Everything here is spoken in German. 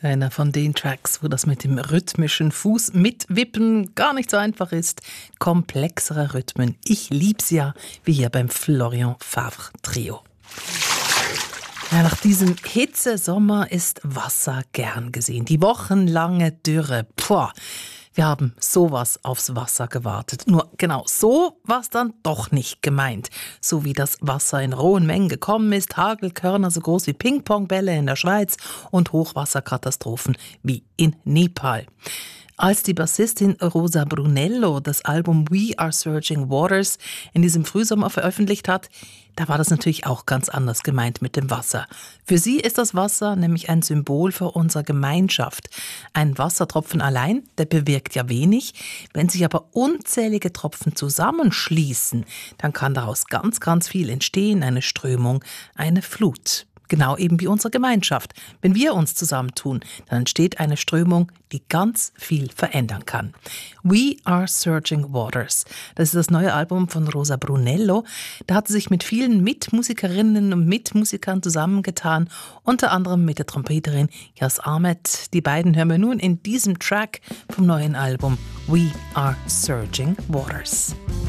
Einer von den Tracks, wo das mit dem rhythmischen Fuß mitwippen gar nicht so einfach ist. Komplexere Rhythmen. Ich lieb's ja, wie hier beim Florian Favre Trio. Ja, nach diesem Hitzesommer ist Wasser gern gesehen. Die wochenlange Dürre. Puh. Wir haben sowas aufs Wasser gewartet. Nur genau so war es dann doch nicht gemeint. So wie das Wasser in rohen Mengen gekommen ist, Hagelkörner so groß wie Ping-Pong-Bälle in der Schweiz und Hochwasserkatastrophen wie in Nepal. Als die Bassistin Rosa Brunello das Album We Are Surging Waters in diesem Frühsommer veröffentlicht hat, da war das natürlich auch ganz anders gemeint mit dem Wasser. Für sie ist das Wasser nämlich ein Symbol für unsere Gemeinschaft. Ein Wassertropfen allein, der bewirkt ja wenig. Wenn sich aber unzählige Tropfen zusammenschließen, dann kann daraus ganz, ganz viel entstehen. Eine Strömung, eine Flut. Genau eben wie unsere Gemeinschaft. Wenn wir uns zusammentun, dann entsteht eine Strömung, die ganz viel verändern kann. We Are Surging Waters. Das ist das neue Album von Rosa Brunello. Da hat sie sich mit vielen Mitmusikerinnen und Mitmusikern zusammengetan, unter anderem mit der Trompeterin Yas Ahmed. Die beiden hören wir nun in diesem Track vom neuen Album We Are Surging Waters.